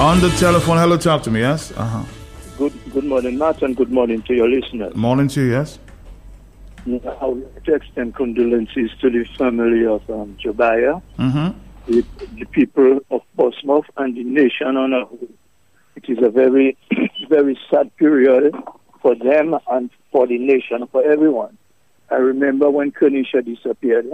On the telephone, hello, talk to me, yes? Good morning, Martin. Good morning to your listeners. Morning to you, yes? I would like to extend condolences to the family of Jobaya, the people of Portsmouth, and the nation on a whole. It is a very, very sad period for them and for the nation, for everyone. I remember when Kenisha disappeared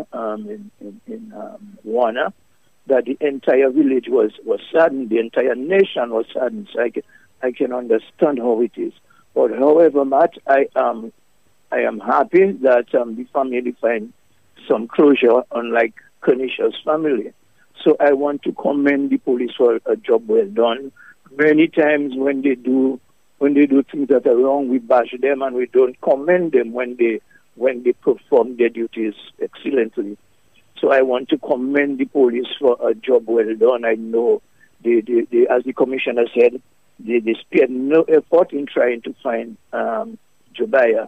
in Warner, that the entire village was saddened, the entire nation was saddened. So I can understand how it is. But however, Matt, I am happy that the family find some closure, unlike Kenisha's family. So I want to commend the police for a job well done. Many times when they do things that are wrong, we bash them and we don't commend them when they perform their duties excellently. So I want to commend the police for a job well done. I know they as the commissioner said, they spared no effort in trying to find Jobaya.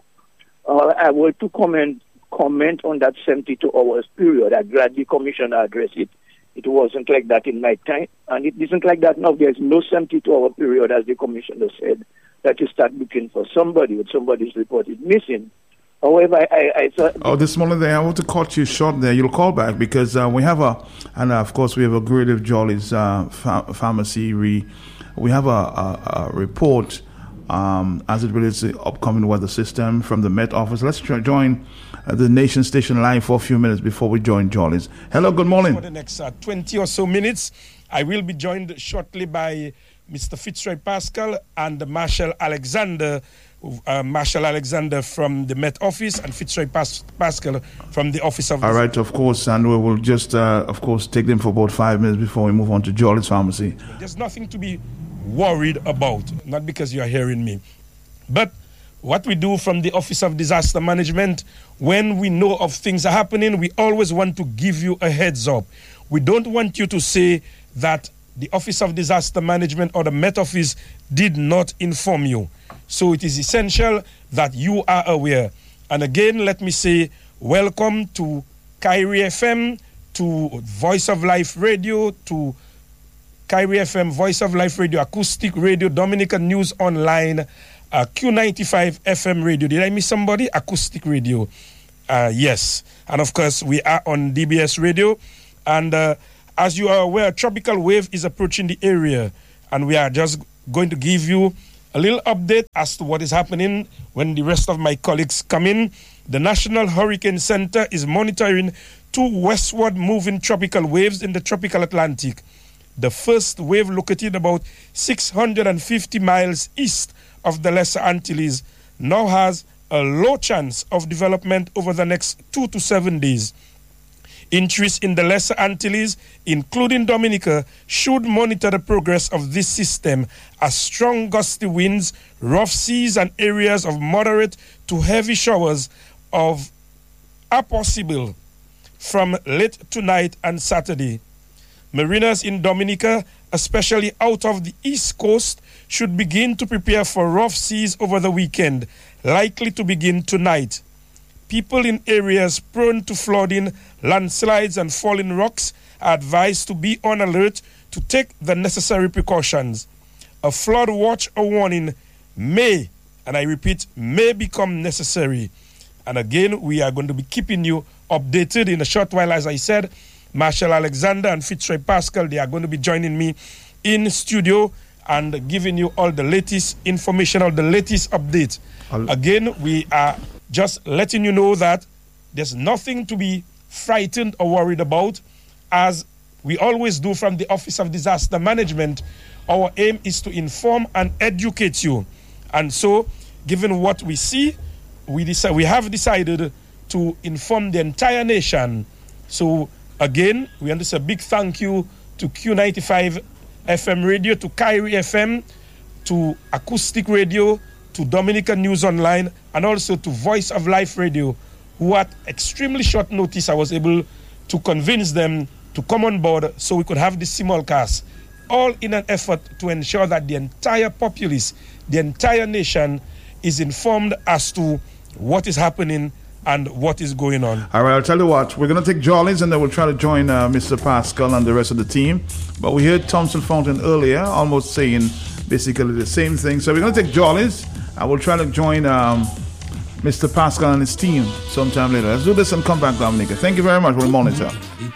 I want to comment on that 72 hours period. I'm glad the commissioner addressed it. It wasn't like that in my time, and it isn't like that now. There's no 72-hour period, as the commissioner said, that you start looking for somebody when somebody's report is missing. However, I thought... Oh, this morning I want to cut you short there. You'll call back because we have of course we have a Great of Jolly's pharmacy. We have a report as it relates to the upcoming weather system from the Met Office. Let's join the Nation Station live for a few minutes before we join Jolly's. Hello, good morning. For the next 20 or so minutes, I will be joined shortly by Mr. Fitzroy Pascal and Marshall Alexander. Marshall Alexander from the Met Office and Fitzroy Pascal from the Office of... All right, of course, and we will just, of course, take them for about 5 minutes before we move on to Jolly's Pharmacy. There's nothing to be worried about, not because you are hearing me. But what we do from the Office of Disaster Management, when we know of things are happening, we always want to give you a heads up. We don't want you to say that the Office of Disaster Management or the Met Office did not inform you. So it is essential that you are aware. And again, let me say welcome to Kyrie FM, to Voice of Life Radio, to Kyrie FM, Voice of Life Radio, Acoustic Radio, Dominican News Online, Q95 FM Radio. Did I miss somebody? Acoustic Radio. Yes. And of course, we are on DBS Radio. And as you are aware, a tropical wave is approaching the area. And we are just going to give you a little update as to what is happening when the rest of my colleagues come in. The National Hurricane Center is monitoring 2 westward moving tropical waves in the tropical Atlantic. The first wave, located about 650 miles east of the Lesser Antilles, now has a low chance of development over the next 2 to 7 days. Interests in the Lesser Antilles, including Dominica, should monitor the progress of this system as strong gusty winds, rough seas, and areas of moderate to heavy showers are possible from late tonight and Saturday. Mariners in Dominica, especially out of the East Coast, should begin to prepare for rough seas over the weekend, likely to begin tonight. People in areas prone to flooding, landslides, and falling rocks are advised to be on alert to take the necessary precautions. A flood watch or warning may, and I repeat, may become necessary. And again, we are going to be keeping you updated in a short while. As I said, Marshall Alexander and Fitzroy Pascal, they are going to be joining me in studio and giving you all the latest information, all the latest updates. Again, we are just letting you know that there's nothing to be frightened or worried about. As we always do from the Office of Disaster Management, our aim is to inform and educate you. And so, given what we see, we have decided to inform the entire nation. So, again, we want to say a big thank you to Q95 FM Radio, to Kyrie FM, to Acoustic Radio, to Dominican News Online, and also to Voice of Life Radio, who at extremely short notice I was able to convince them to come on board so we could have this simulcast, all in an effort to ensure that the entire populace, the entire nation is informed as to what is happening and what is going on. All right, I'll tell you what. We're going to take Jollies and then we'll try to join Mr. Pascal and the rest of the team. But we heard Thompson Fountain earlier almost saying basically the same thing. So we're going to take Jollies and we'll try to join Mr. Pascal and his team sometime later. Let's do this and come back, Dominica. Thank you very much. We'll monitor.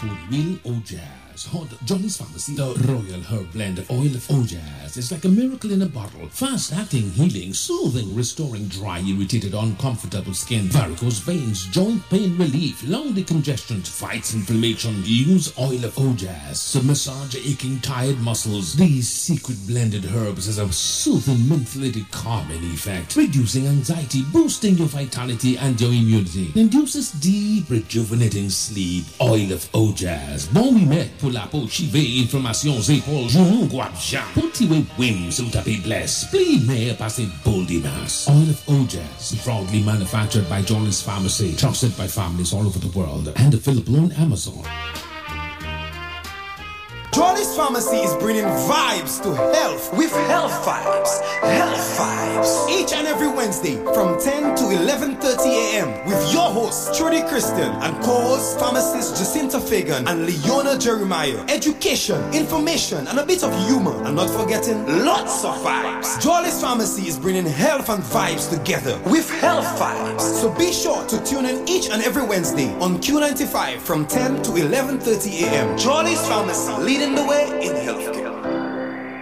Jolly's Pharmacy, the Royal Herb Blend of Oil of Ojaz is like a miracle in a bottle. Fast-acting, healing, soothing, restoring dry, irritated, uncomfortable skin, varicose veins, joint pain relief, lung decongestion, fights inflammation. Use Oil of Ojaz to massage aching, tired muscles. These secret blended herbs has a soothing, mentholated, calming effect, reducing anxiety, boosting your vitality and your immunity. Induces deep, rejuvenating sleep. Oil of Ojaz. Bon we met pour la peau chivée, inflammations, épaules, genoux, guapja. Poutiwe wim, sous tapis bless. Pli mais passé boule dimas. Oil of Ojaz. Proudly manufactured by Jolly's Pharmacy. Trusted by families all over the world. And available on Amazon. Jolly's Pharmacy is bringing vibes to health with Health Vibes. Health Vibes. Each and every Wednesday from 10 to 11:30 a.m. with your hosts Trudy Christian and co-hosts pharmacists Jacinta Fagan and Leona Jeremiah. Education, information, and a bit of humor. And not forgetting lots of vibes. Jolly's Pharmacy is bringing health and vibes together with Health Vibes. So be sure to tune in each and every Wednesday on Q95 from 10 to 11:30 a.m. Jolly's Pharmacy, leading the way in healthcare.